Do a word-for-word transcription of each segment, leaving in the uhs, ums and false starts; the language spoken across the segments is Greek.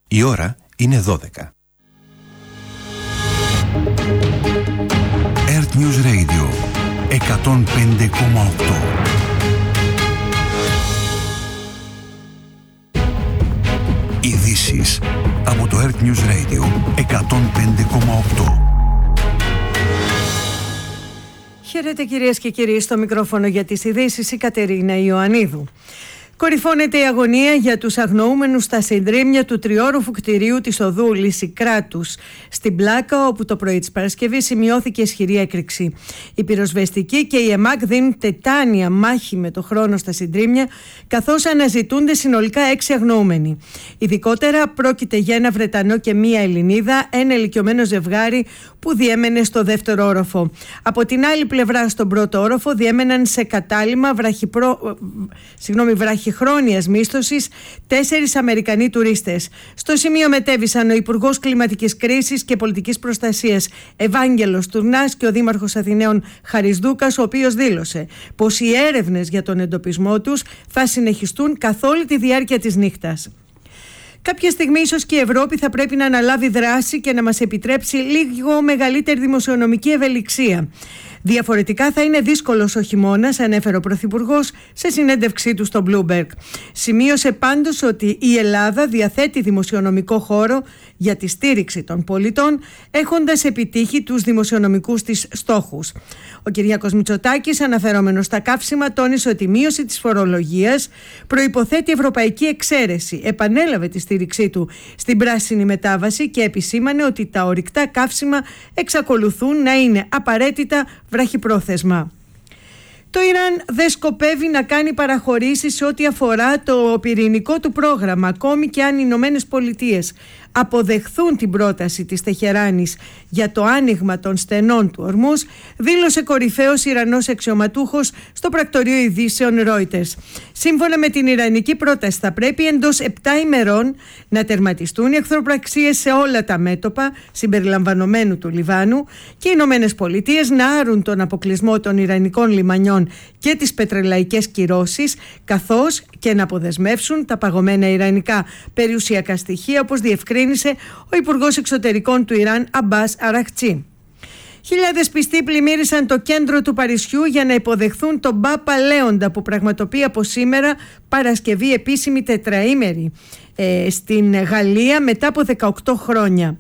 Η ώρα είναι δώδεκα. Earth News Radio εκατόν πέντε κόμμα οκτώ. Ειδήσεις από το Earth News Radio εκατόν πέντε κόμμα οκτώ. Χαίρετε κυρίες και κύριοι, στο μικρόφωνο για τις ειδήσεις η Κατερίνα Ιωαννίδου. Κορυφώνεται η αγωνία για τους αγνοούμενους στα συντρίμμια του τριόροφου κτηρίου της οδού Λυσικράτους στην Πλάκα, όπου το πρωί της Παρασκευής σημειώθηκε ισχυρή έκρηξη. Οι πυροσβεστικοί και η ΕΜΑΚ δίνουν τετάνια μάχη με το χρόνο στα συντρίμμια, καθώς αναζητούνται συνολικά έξι αγνοούμενοι. Ειδικότερα πρόκειται για ένα Βρετανό και μία Ελληνίδα, ένα ηλικιωμένο ζευγάρι που διέμενε στο δεύτερο όροφο. Από την άλλη πλευρά, στον πρώτο όροφο, διέμεναν σε κατάλημα βραχυπρό... Συγγνώμη, βραχυχρόνιας μίσθωσης τέσσερις Αμερικανοί τουρίστες. Στο σημείο μετέβησαν ο Υπουργός Κλιματικής Κρίσης και Πολιτικής Προστασίας Ευάγγελος Τουρνάς και ο Δήμαρχος Αθηναίων Χαρίς Δούκας, ο οποίος δήλωσε πως οι έρευνες για τον εντοπισμό τους θα συνεχιστούν καθ' όλη τη διάρκεια της νύχτας. Κάποια στιγμή ίσως και η Ευρώπη θα πρέπει να αναλάβει δράση και να μας επιτρέψει λίγο μεγαλύτερη δημοσιονομική ευελιξία. Διαφορετικά θα είναι δύσκολος ο χειμώνας, ανέφερε ο Πρωθυπουργός σε συνέντευξή του στο Bloomberg. Σημείωσε πάντως ότι η Ελλάδα διαθέτει δημοσιονομικό χώρο για τη στήριξη των πολιτών, έχοντας επιτύχει τους δημοσιονομικούς της στόχους. Ο Κυριάκος Μητσοτάκης, αναφερόμενος στα καύσιμα, τόνισε ότι η μείωση της φορολογίας προϋποθέτει ευρωπαϊκή εξαίρεση. Επανέλαβε τη στήριξή του στην πράσινη μετάβαση και επισήμανε ότι τα ορυκτά καύσιμα εξακολουθούν να είναι απαραίτητα βραχυπρόθεσμα. Το Ιράν δεν σκοπεύει να κάνει παραχωρήσεις σε ό,τι αφορά το πυρηνικό του πρόγραμμα, ακόμη και αν οι Ηνωμένες Πολιτείες αποδεχθούν την πρόταση της Τεχεράνης για το άνοιγμα των στενών του Ορμούζ, δήλωσε κορυφαίος Ιρανός αξιωματούχος στο πρακτορείο ειδήσεων Reuters. Σύμφωνα με την ιρανική πρόταση, θα πρέπει εντός επτά ημερών να τερματιστούν οι εχθροπραξίες σε όλα τα μέτωπα, συμπεριλαμβανομένου του Λιβάνου, και οι Ηνωμένες Πολιτείες να άρουν τον αποκλεισμό των ιρανικών λιμανιών και τις πετρελαϊκές κυρώσεις, καθώς και να αποδεσμεύσουν τα παγωμένα ιρανικά περιουσιακά στοιχεία, όπως διευκρίνησε ο Υπουργός Εξωτερικών του Ιράν, Αμπάς Αραχτσί. Χιλιάδες πιστοί πλημμύρισαν το κέντρο του Παρισιού για να υποδεχθούν τον Πάπα Λέοντα, που πραγματοποιεί από σήμερα Παρασκευή επίσημη τετραήμερη ε, στην Γαλλία μετά από δεκαοκτώ χρόνια.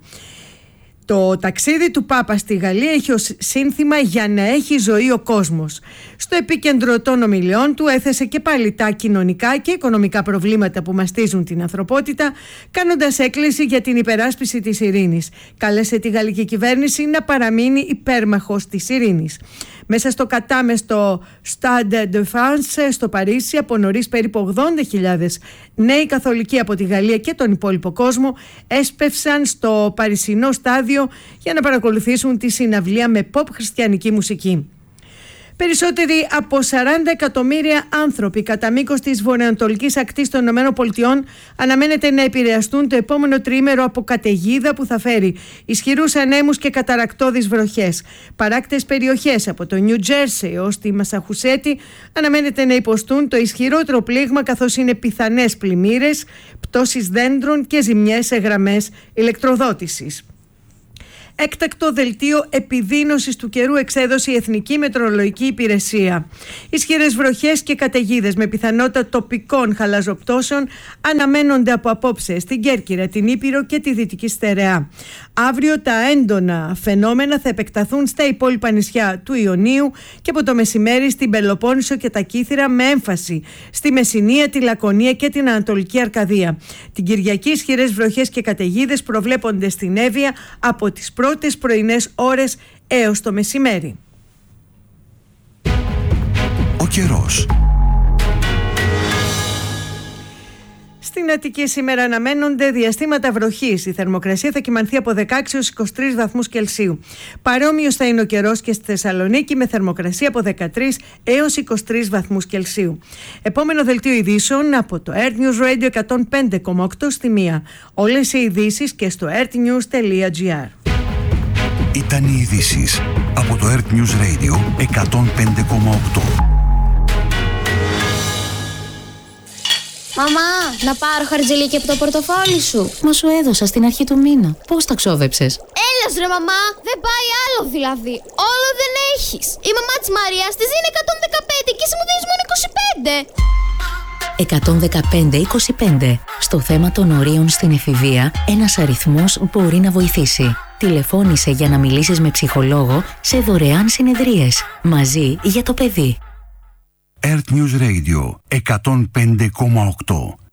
Το ταξίδι του Πάπα στη Γαλλία έχει ως σύνθημα «Για να έχει ζωή ο κόσμος». Στο επίκεντρο των ομιλιών του έθεσε και πάλι τα κοινωνικά και οικονομικά προβλήματα που μαστίζουν την ανθρωπότητα, κάνοντας έκκληση για την υπεράσπιση της ειρήνης. Κάλεσε τη γαλλική κυβέρνηση να παραμείνει υπέρμαχος της ειρήνης. Μέσα στο κατάμεστο Stade de France στο Παρίσι, από νωρίς περίπου ογδόντα χιλιάδες νέοι καθολικοί από τη Γαλλία και τον υπόλοιπο κόσμο έσπευσαν στο παρισινό στάδιο για να παρακολουθήσουν τη συναυλία με pop χριστιανική μουσική. Περισσότεροι από σαράντα εκατομμύρια άνθρωποι κατά μήκος της βορειοανατολικής ακτής των ΗΠΑ αναμένεται να επηρεαστούν το επόμενο τριήμερο από καταιγίδα που θα φέρει ισχυρούς ανέμους και καταρρακτώδεις βροχές. Παράκτες περιοχές από το Νιου Τζέρσι ως τη Μασαχουσέτη αναμένεται να υποστούν το ισχυρότερο πλήγμα, καθώς είναι πιθανές πλημμύρες, πτώσεις δέντρων και ζημιές σε γραμμές ηλεκτροδότησης. Έκτακτο δελτίο επιδείνωσης του καιρού εξέδωσε η Εθνική Μετεωρολογική Υπηρεσία. Ισχυρές βροχές και καταιγίδες με πιθανότητα τοπικών χαλαζοπτώσεων αναμένονται από απόψε στην Κέρκυρα, την Ήπειρο και τη Δυτική Στερεά. Αύριο τα έντονα φαινόμενα θα επεκταθούν στα υπόλοιπα νησιά του Ιωνίου και από το μεσημέρι στην Πελοπόννησο και τα Κύθυρα, με έμφαση στη Μεσσηνία, τη Λακωνία και την Ανατολική Αρκαδία. Την Κυριακή ισχυρές βροχές και καταιγίδες προβλέπονται στην Εύβοια από τις πρώτες πρωινές ώρες έως το μεσημέρι. Ο καιρός. Στην Αττική σήμερα αναμένονται διαστήματα βροχής. Η θερμοκρασία θα κυμανθεί από δεκαέξι έως είκοσι τρεις βαθμούς Κελσίου. Παρόμοιος θα είναι ο καιρός και στη Θεσσαλονίκη, με θερμοκρασία από δεκατρείς έως είκοσι τρεις βαθμούς Κελσίου. Επόμενο δελτίο ειδήσεων από το Earth News Radio εκατόν πέντε κόμμα οκτώ στη μία. Όλες οι ειδήσεις και στο earthnews τελεία gr. Ήταν οι ειδήσεις από το Earth News Radio εκατόν πέντε κόμμα οκτώ. Μαμά, να πάρω χαρτζηλίκι από το πορτοφόλι σου. Μα σου έδωσα στην αρχή του μήνα. Πώς τα ξόδεψες? Έλας ρε μαμά, δεν πάει άλλο δηλαδή. Όλο δεν έχεις. Η μαμά της Μαρίας της είναι εκατόν δεκαπέντε και εσύ μου δίνεις μόνο είκοσι πέντε. εκατόν δεκαπέντε είκοσι πέντε. Στο θέμα των ορίων στην εφηβεία, ένας αριθμός μπορεί να βοηθήσει. Τηλεφώνησε για να μιλήσεις με ψυχολόγο σε δωρεάν συνεδρίες. Μαζί για το παιδί. Earth News Radio εκατόν πέντε κόμμα οκτώ.